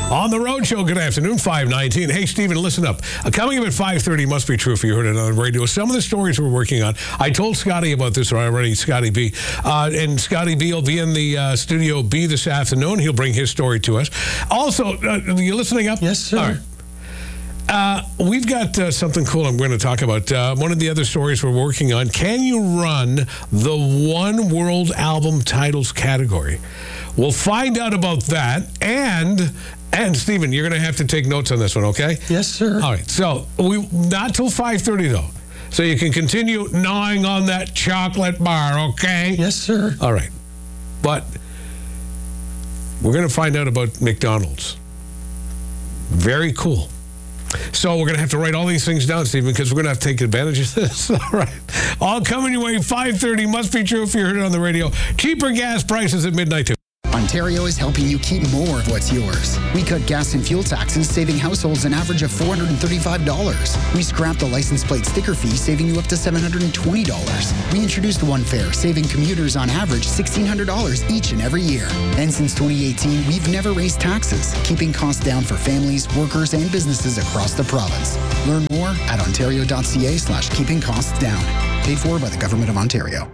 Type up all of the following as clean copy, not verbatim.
On the Road Show, good afternoon, 5:19. Hey, Stephen, listen up. Coming up at 5:30, must be true if you heard it on the radio. Some of the stories we're working on. I told Scotty about this already, Scotty B. And Scotty B will be in the Studio B this afternoon. He'll bring his story to us. Also, you listening up? Yes, sir. All right. We've got something cool I'm going to talk about. One of the other stories we're working on. Can you run the One World Album Titles category? We'll find out about that. And Stephen, you're going to have to take notes on this one, okay? Yes, sir. All right. So not till 5:30 though. So you can continue gnawing on that chocolate bar, okay? Yes, sir. All right. But we're going to find out about McDonald's. Very cool. So we're going to have to write all these things down, Stephen, because we're going to have to take advantage of this. All right. All coming your way, 5:30. Must be true if you heard it on the radio. Cheaper gas prices at midnight, too. Ontario is helping you keep more of what's yours. We cut gas and fuel taxes, saving households an average of $435. We scrapped the license plate sticker fee, saving you up to $720. We introduced One Fare, saving commuters on average $1,600 each and every year. And since 2018, we've never raised taxes, keeping costs down for families, workers, and businesses across the province. Learn more at ontario.ca/keeping costs down. Paid for by the Government of Ontario.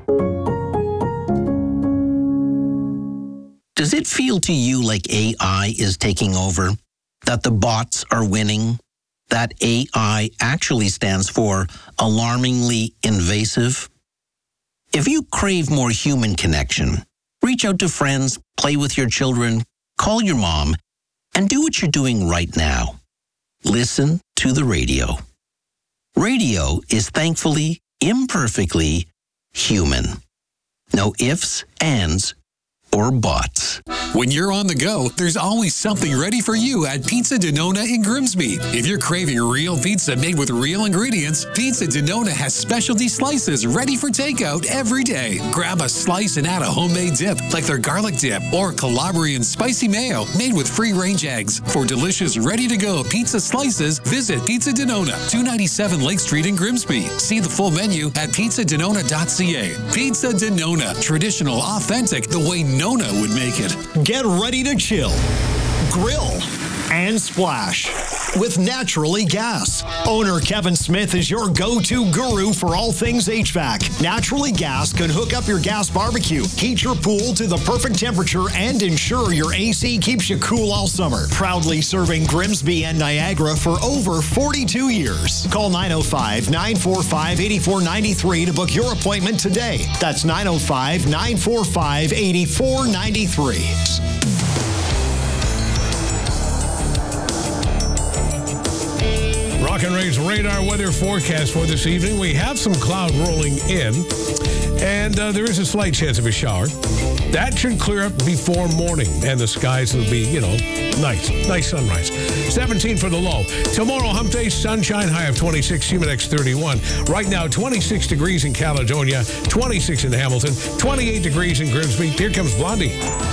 Does it feel to you like AI is taking over? That the bots are winning? That AI actually stands for alarmingly invasive? If you crave more human connection, reach out to friends, play with your children, call your mom, and do what you're doing right now. Listen to the radio. Radio is thankfully, imperfectly human. No ifs, ands, or bots. When you're on the go, there's always something ready for you at Pizza Denona in Grimsby. If you're craving real pizza made with real ingredients, Pizza Denona has specialty slices ready for takeout every day. Grab a slice and add a homemade dip, like their garlic dip or Calabrian spicy mayo made with free-range eggs. For delicious, ready-to-go pizza slices, visit Pizza Denona, 297 Lake Street in Grimsby. See the full menu at pizzadenona.ca. Pizza Denona, traditional, authentic, the way Nona would make it. Get ready to chill, grill, and splash with Naturally Gas. Owner Kevin Smith is your go-to guru for all things HVAC. Naturally Gas can hook up your gas barbecue, heat your pool to the perfect temperature, and ensure your AC keeps you cool all summer. Proudly serving Grimsby and Niagara for over 42 years. Call 905-945-8493 to book your appointment today. That's 905-945-8493. Rock and Ray's radar weather forecast for this evening. We have some cloud rolling in, and there is a slight chance of a shower. That should clear up before morning, and the skies will be, nice sunrise. 17 for the low. Tomorrow, hump day, sunshine, high of 26, Humidex 31. Right now, 26 degrees in Caledonia, 26 in Hamilton, 28 degrees in Grimsby. Here comes Blondie.